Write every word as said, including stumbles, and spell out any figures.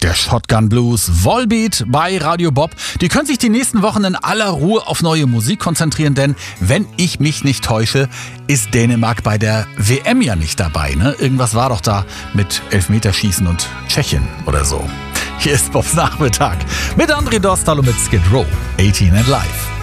Der Shotgun Blues, Volbeat bei Radio Bob. Die können sich die nächsten Wochen in aller Ruhe auf neue Musik konzentrieren, denn wenn ich mich nicht täusche, ist Dänemark bei der W M ja nicht dabei. Ne? Irgendwas war doch da mit Elfmeterschießen und Tschechien oder so. Hier ist Bobs Nachmittag mit André Dostal und mit Skid Row. achtzehn and Live.